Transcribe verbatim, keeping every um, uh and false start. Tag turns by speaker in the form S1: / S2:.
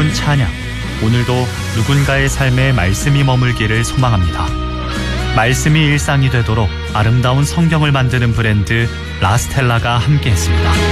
S1: 기쁜 찬양, 오늘도 누군가의 삶에 말씀이 머물기를 소망합니다. 말씀이 일상이 되도록 아름다운 성경을 만드는 브랜드 라스텔라가 함께했습니다.